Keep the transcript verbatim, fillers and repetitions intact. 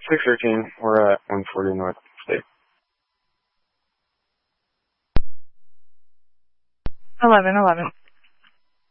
six thirteen, we're at one forty North State. eleven eleven.